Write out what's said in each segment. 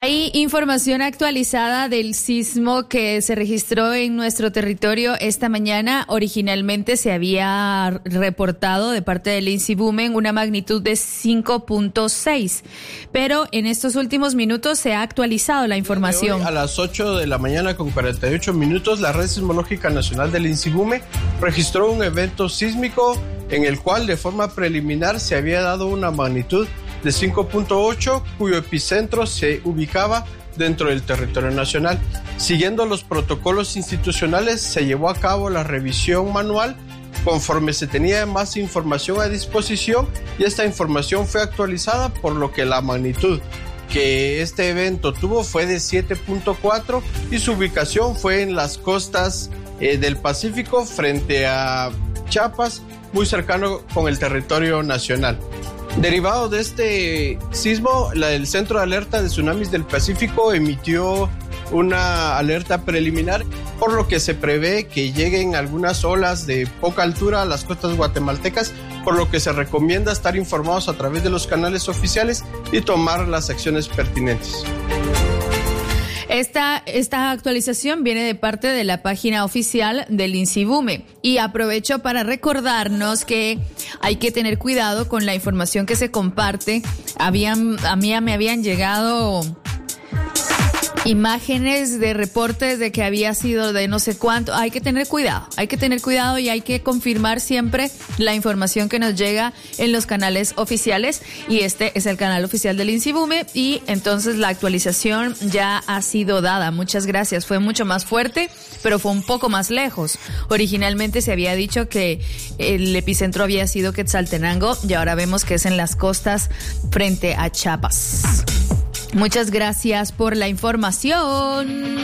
Hay información actualizada del sismo que se registró en nuestro territorio esta mañana. Originalmente se había reportado de parte del INSIBUMEN una magnitud de 5.6, pero en estos últimos minutos se ha actualizado la información. Hoy, a las 8 de la mañana con 48 minutos, la Red Sismológica Nacional del INSIBUMEN registró un evento sísmico en el cual de forma preliminar se había dado una magnitud de 5.8, cuyo epicentro se ubicaba dentro del territorio nacional. Siguiendo los protocolos institucionales, se llevó a cabo la revisión manual conforme se tenía más información a disposición y esta información fue actualizada, por lo que la magnitud que este evento tuvo fue de 7.4 y su ubicación fue en las costas del Pacífico frente a Chiapas, muy cercano con el territorio nacional. Derivado de este sismo, el Centro de Alerta de Tsunamis del Pacífico emitió una alerta preliminar, por lo que se prevé que lleguen algunas olas de poca altura a las costas guatemaltecas, por lo que se recomienda estar informados a través de los canales oficiales y tomar las acciones pertinentes. Esta actualización viene de parte de la página oficial del INSIBUME y aprovecho para recordarnos que hay que tener cuidado con la información que se comparte. A mí me habían llegado imágenes de reportes de que había sido de no sé cuánto. Hay que tener cuidado y hay que confirmar siempre la información que nos llega en los canales oficiales, y este es el canal oficial del INSIBUME y entonces la actualización ya ha sido dada. Muchas gracias. Fue mucho más fuerte, pero fue un poco más lejos. Originalmente se había dicho que el epicentro había sido Quetzaltenango y ahora vemos que es en las costas frente a Chiapas. Muchas gracias por la información.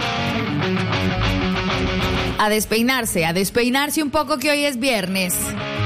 A despeinarse un poco, que hoy es viernes.